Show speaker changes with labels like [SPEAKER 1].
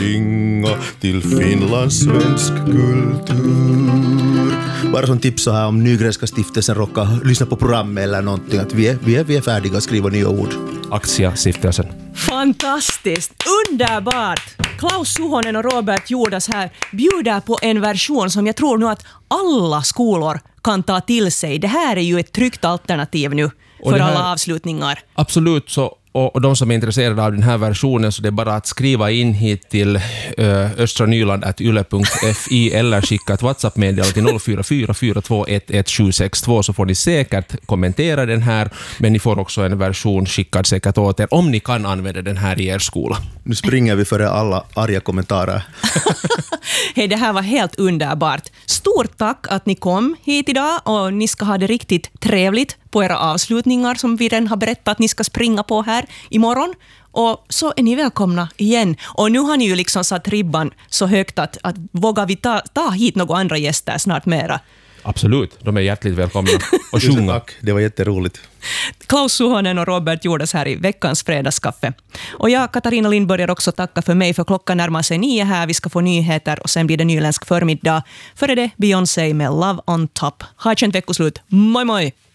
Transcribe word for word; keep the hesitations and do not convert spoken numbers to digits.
[SPEAKER 1] Ringa till Finlands svensk kultur. Bara som tips så här om Nygrenska stiftelsen råkar lyssna på programmet eller någonting, att vi är, vi är, vi är färdiga att skriva nya ord.
[SPEAKER 2] Aktia-stiftelsen.
[SPEAKER 3] Fantastiskt, underbart! Klaus Suhonen och Robert Jordas här bjuder på en version som jag tror nu att alla skolor kan ta till sig. Det här är ju ett tryggt alternativ nu för här, alla avslutningar.
[SPEAKER 2] Absolut, så Och, och de som är intresserade av den här versionen, så det är bara att skriva in hit till uh, östranyland at yle punkt fi eller skicka ett WhatsApp-meddelande till noll fyra fyra fyra två ett ett sju sex två, så får ni säkert kommentera den här, men ni får också en version skickad säkert åt er om ni kan använda den här i er skola.
[SPEAKER 1] Nu springer vi före alla arga kommentarer.
[SPEAKER 3] Hej, det här var helt underbart. Stort tack att ni kom hit idag, och ni ska ha det riktigt trevligt på era avslutningar som vi redan har berättat att ni ska springa på här imorgon. Och så är ni välkomna igen. Och nu har ni ju liksom satt ribban så högt att, att vågar vi ta, ta hit några andra gäster snart mera.
[SPEAKER 2] Absolut, de är hjärtligt välkomna och sjunga.
[SPEAKER 1] Tack, det var jätteroligt.
[SPEAKER 3] Klaus Suhonen och Robert Jordas här i veckans fredagskaffe. Och jag, Katarina Lind, börjar också tacka för mig, för klockan närmar sig nio här. Vi ska få nyheter och sen blir det nyländsk förmiddag. Före det Beyoncé med Love on Top. Ha ett skönt veckoslut. Moi moi!